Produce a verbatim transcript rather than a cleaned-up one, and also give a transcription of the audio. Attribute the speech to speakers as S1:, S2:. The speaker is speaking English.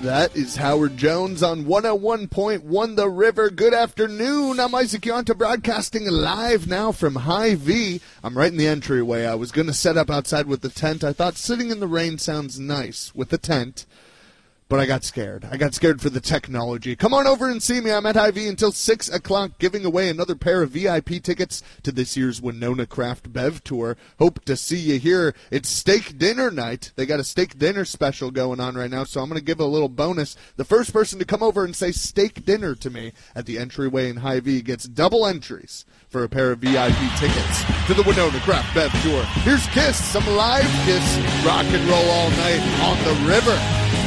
S1: That is Howard Jones on one oh one point one The River. Good afternoon. I'm Isaac Yonta, broadcasting live now from Hy-Vee. I'm right in the entryway. I was going to set up outside with the tent. I thought sitting in the rain sounds nice with the tent, but I got scared. I got scared for the technology. Come on over and see me. I'm at Hy-Vee until six o'clock, giving away another pair of V I P tickets to this year's Winona Craft Bev Tour. Hope to see you here. It's steak dinner night. They got a steak dinner special going on right now, so I'm going to give a little bonus. The first person to come over and say steak dinner to me at the entryway in Hy-Vee gets double entries for a pair of V I P tickets to the Winona Craft Bev Tour. Here's Kiss, some live Kiss rock and roll all night on the river.